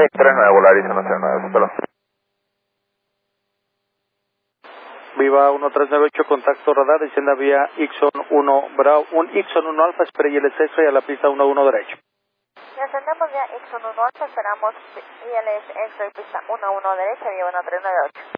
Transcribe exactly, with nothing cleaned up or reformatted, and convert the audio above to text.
seis tres nueve, Volaris uno cero nueve, hasta luego. Viva uno tres nueve ocho, contacto radar, descienda vía Ixon uno Bravo, un Ixon uno Alfa, espere I L S extra y a la pista uno uno derecho. Descendemos vía Ixon uno Alfa, esperamos I L S extra y pista uno uno derecha, vía uno tres nueve ocho.